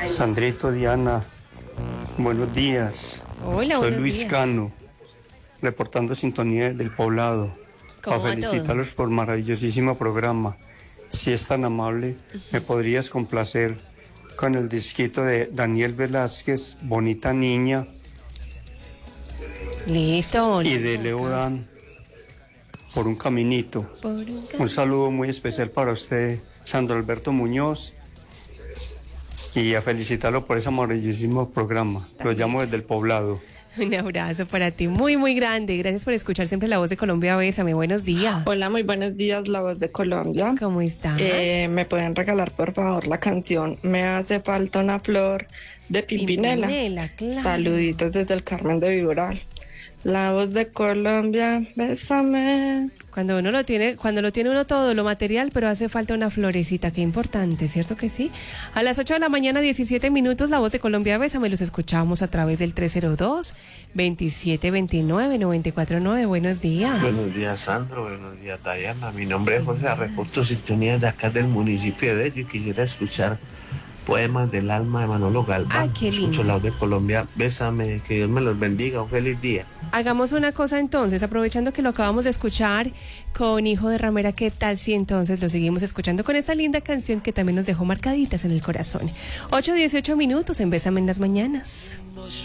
Sandrito, Diana, buenos días. Hola, Soy buenos Luis días. Cano, reportando sintonía del Poblado. ¿Cómo Para va todo? felicitarlos por maravillosísimo programa. Si es tan amable, ¿me podrías complacer con el disquito de Daniel Velázquez, Bonita Niña, Listo. y de Leo Dan, Por un Caminito? Un saludo muy especial para usted, Sandro Alberto Muñoz, y a felicitarlo por ese maravillosísimo programa. Lo llamo desde el Poblado. Un abrazo para ti, muy, muy grande. Gracias por escuchar siempre La Voz de Colombia. Bésame, buenos días. Hola, muy buenos días, La Voz de Colombia. ¿Cómo estás? ¿Me pueden regalar, por favor, la canción Me hace falta una flor de Pimpinela? Pimpinela, claro. Saluditos desde el Carmen de Viboral. La Voz de Colombia, bésame. Cuando lo tiene uno todo, lo material, pero hace falta una florecita, qué importante, ¿cierto que sí? A las 8 de la mañana, 17 minutos, La Voz de Colombia, Bésame, los escuchamos a través del 302-2729-949. Buenos días. Buenos días, Sandro. Buenos días, Diana. Mi nombre es José Reporto Sintonía de acá del municipio de Bello y quisiera escuchar Poemas del Alma de Manolo Galván. Ay, qué lindo. Escucho La Voz de Colombia, bésame, que Dios me los bendiga, un feliz día. Hagamos una cosa entonces, aprovechando que lo acabamos de escuchar con Hijo de Ramera, ¿qué tal si entonces lo seguimos escuchando con esta linda canción que también nos dejó marcaditas en el corazón? 8:18 minutos en Bésame en las mañanas.